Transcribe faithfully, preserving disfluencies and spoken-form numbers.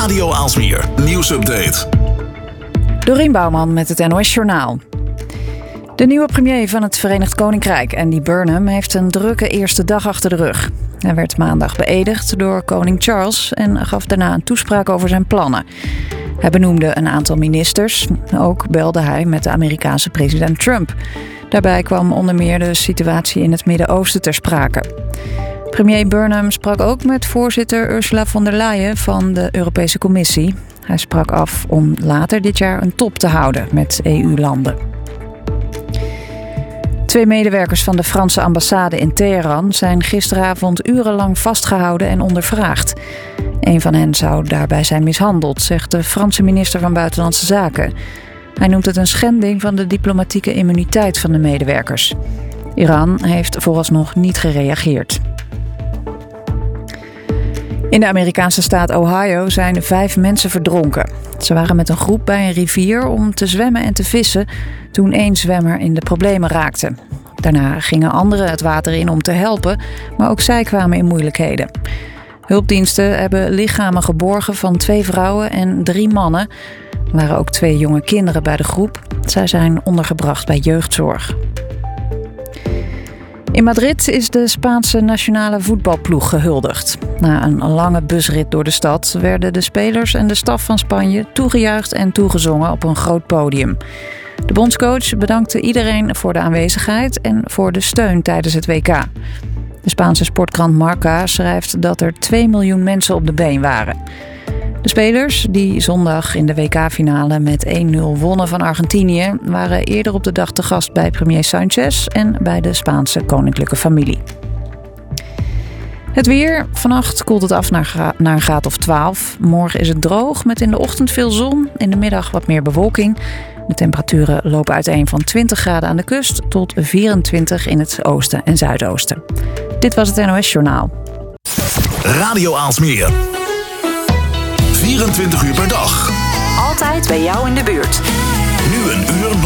Radio Aalsmeer nieuwsupdate. Dorien Bouwman met het N O S Journaal. De nieuwe premier van het Verenigd Koninkrijk, Andy Burnham, heeft een drukke eerste dag achter de rug. Hij werd maandag beëdigd door koning Charles en gaf daarna een toespraak over zijn plannen. Hij benoemde een aantal ministers. Ook belde hij met de Amerikaanse president Trump. Daarbij kwam onder meer de situatie in het Midden-Oosten ter sprake. Premier Burnham sprak ook met voorzitter Ursula von der Leyen van de Europese Commissie. Hij sprak af om later dit jaar een top te houden met E U-landen. Twee medewerkers van de Franse ambassade in Teheran zijn gisteravond urenlang vastgehouden en ondervraagd. Een van hen zou daarbij zijn mishandeld, zegt de Franse minister van Buitenlandse Zaken. Hij noemt het een schending van de diplomatieke immuniteit van de medewerkers. Iran heeft vooralsnog niet gereageerd. In de Amerikaanse staat Ohio zijn vijf mensen verdronken. Ze waren met een groep bij een rivier om te zwemmen en te vissen toen één zwemmer in de problemen raakte. Daarna gingen anderen het water in om te helpen, maar ook zij kwamen in moeilijkheden. Hulpdiensten hebben lichamen geborgen van twee vrouwen en drie mannen. Er waren ook twee jonge kinderen bij de groep. Zij zijn ondergebracht bij jeugdzorg. In Madrid is de Spaanse nationale voetbalploeg gehuldigd. Na een lange busrit door de stad werden de spelers en de staf van Spanje toegejuicht en toegezongen op een groot podium. De bondscoach bedankte iedereen voor de aanwezigheid en voor de steun tijdens het W K. De Spaanse sportkrant Marca schrijft dat er twee miljoen mensen op de been waren. De spelers, die zondag in de W K-finale met één nul wonnen van Argentinië, waren eerder op de dag te gast bij premier Sánchez en bij de Spaanse koninklijke familie. Het weer. Vannacht koelt het af naar, gra- naar een graad of twaalf. Morgen is het droog met in de ochtend veel zon. In de middag wat meer bewolking. De temperaturen lopen uiteen van twintig graden aan de kust tot vierentwintig in het oosten en zuidoosten. Dit was het N O S Journaal. Radio Aalsmeer. vierentwintig uur per dag. Altijd bij jou in de buurt. Nu een uur